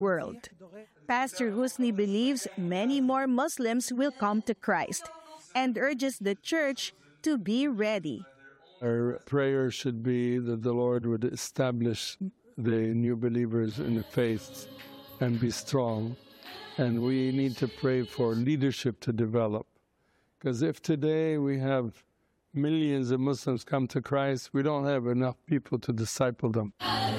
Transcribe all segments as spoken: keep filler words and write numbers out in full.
world. Pastor Husni believes many more Muslims will come to Christ and urges the church to be ready. Our prayer should be that the Lord would establish the new believers in the faith and be strong. And we need to pray for leadership to develop. Because if today we have millions of Muslims come to Christ, we don't have enough people to disciple them.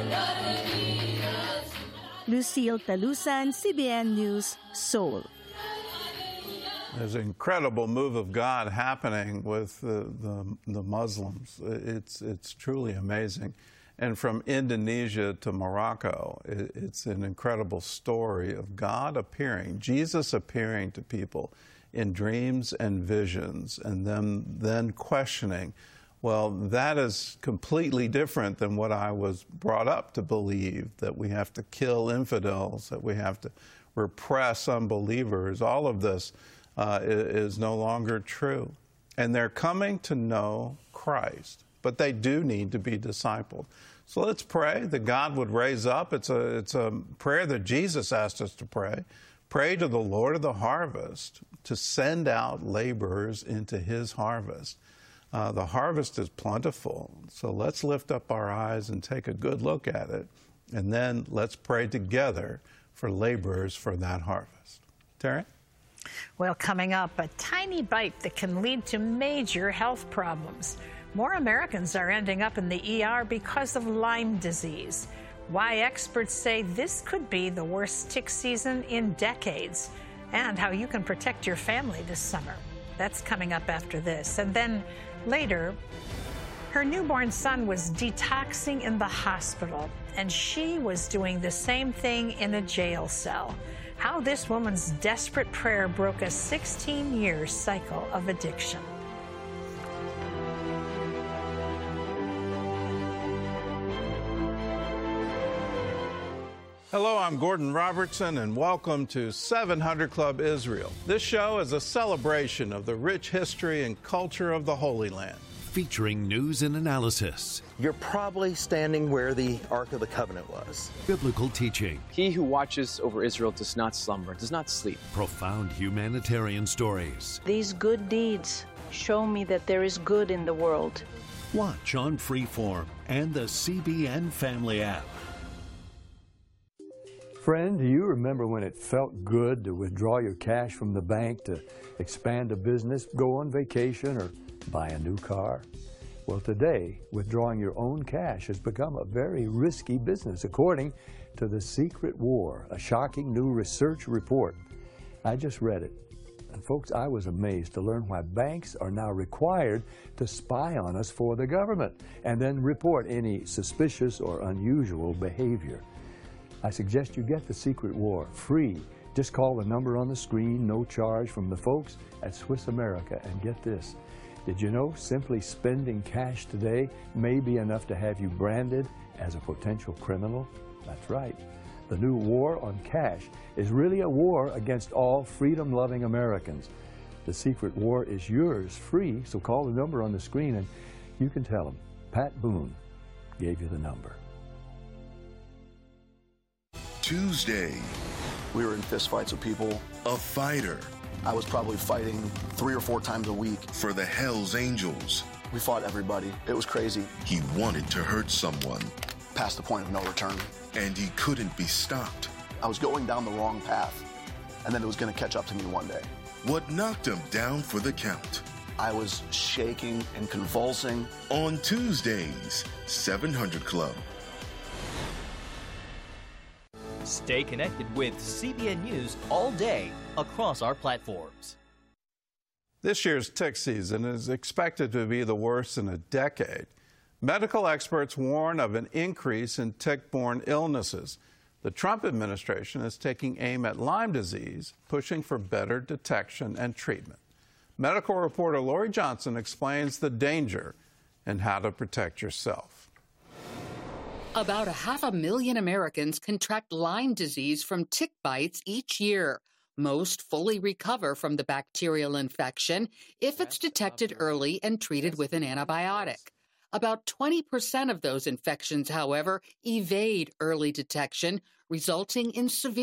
Lucille Talusan, C B N News, Seoul. There's an incredible move of God happening with the, the, the Muslims. It's, it's truly amazing. And from Indonesia to Morocco, it, it's an incredible story of God appearing, Jesus appearing to people in dreams and visions, and them then questioning, well, that is completely different than what I was brought up to believe, that we have to kill infidels, that we have to repress unbelievers. All of this uh, is no longer true. And they're coming to know Christ, but they do need to be discipled. So let's pray that God would raise up. It's a, it's a prayer that Jesus asked us to pray. Pray to the Lord of the harvest to send out laborers into his harvest. Uh, the harvest is plentiful, so let's lift up our eyes and take a good look at it, and then let's pray together for laborers for that harvest. Terry? Well, coming up, a tiny bite that can lead to major health problems. More Americans are ending up in the E R because of Lyme disease. Why experts say this could be the worst tick season in decades, and how you can protect your family this summer. That's coming up after this. And then later, her newborn son was detoxing in the hospital, and she was doing the same thing in a jail cell. How this woman's desperate prayer broke a sixteen-year cycle of addiction. Hello, I'm Gordon Robertson, and welcome to seven hundred Club Israel. This show is a celebration of the rich history and culture of the Holy Land. Featuring news and analysis. You're probably standing where the Ark of the Covenant was. Biblical teaching. He who watches over Israel does not slumber, does not sleep. Profound humanitarian stories. These good deeds show me that there is good in the world. Watch on Freeform and the C B N Family app. Friend, do you remember when it felt good to withdraw your cash from the bank to expand a business, go on vacation, or buy a new car? Well, today, withdrawing your own cash has become a very risky business, according to The Secret War, a shocking new research report. I just read it. And folks, I was amazed to learn why banks are now required to spy on us for the government and then report any suspicious or unusual behavior. I suggest you get The Secret War free. Just call the number on the screen, no charge, from the folks at Swiss America. And get this, did you know simply spending cash today may be enough to have you branded as a potential criminal? That's right. The new war on cash is really a war against all freedom-loving Americans. The Secret War is yours free, so call the number on the screen and you can tell them Pat Boone gave you the number. Tuesday. We were in fistfights with people. A fighter. I was probably fighting three or four times a week. For the Hells Angels. We fought everybody. It was crazy. He wanted to hurt someone. Past the point of no return. And he couldn't be stopped. I was going down the wrong path, and then it was going to catch up to me one day. What knocked him down for the count? I was shaking and convulsing. On Tuesdays, seven hundred Club. Stay connected with C B N News all day across our platforms. This year's tick season is expected to be the worst in a decade. Medical experts warn of an increase in tick-borne illnesses. The Trump administration is taking aim at Lyme disease, pushing for better detection and treatment. Medical reporter Lori Johnson explains the danger and how to protect yourself. About a half a million Americans contract Lyme disease from tick bites each year. Most fully recover from the bacterial infection if it's detected early and treated with an antibiotic. About twenty percent of those infections, however, evade early detection, resulting in severe